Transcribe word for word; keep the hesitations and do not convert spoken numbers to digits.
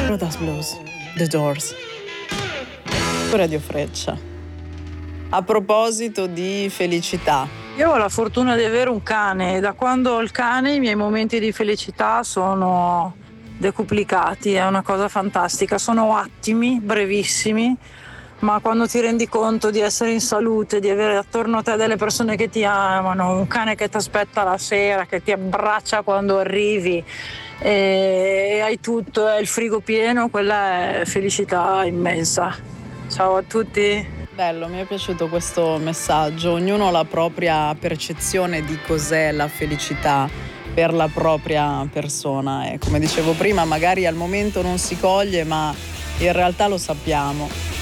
Rodas Blues, The Doors. Radio Freccia. A proposito di felicità. Io ho la fortuna di avere un cane e da quando ho il cane i miei momenti di felicità sono decuplicati, è una cosa fantastica. Sono attimi, brevissimi, ma quando ti rendi conto di essere in salute, di avere attorno a te delle persone che ti amano, un cane che ti aspetta la sera, che ti abbraccia quando arrivi e hai tutto, hai il frigo pieno, quella è felicità immensa. Ciao a tutti. Bello, mi è piaciuto questo messaggio. Ognuno ha la propria percezione di cos'è la felicità per la propria persona e come dicevo prima magari al momento non si coglie, ma in realtà lo sappiamo.